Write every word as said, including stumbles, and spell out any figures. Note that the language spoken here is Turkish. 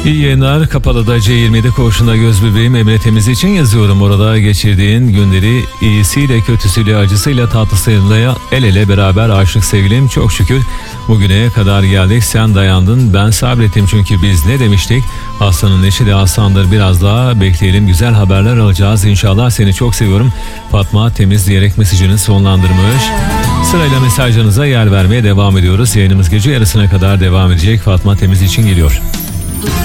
İyi yayınlar. Kapalı'da C yirmi yedi koğuşunda göz bebeğim Emre Temiz için yazıyorum. Orada geçirdiğin günleri iyisiyle, kötüsüyle, acısıyla, tatlısıyla el ele beraber aşık sevgilim. Çok şükür bugüne kadar geldik. Sen dayandın, ben sabrettim, çünkü biz ne demiştik? Hastanın eşi de hastandır. Biraz daha bekleyelim. Güzel haberler alacağız inşallah. Seni çok seviyorum. Fatma Temiz diyerek mesajını sonlandırmış. Sırayla mesajlarınıza yer vermeye devam ediyoruz. Yayınımız gece yarısına kadar devam edecek. Fatma Temiz için geliyor.